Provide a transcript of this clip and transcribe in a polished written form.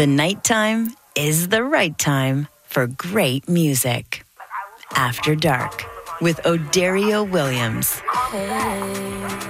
The nighttime is the right time for great music. After Dark with Odario Williams. Hey.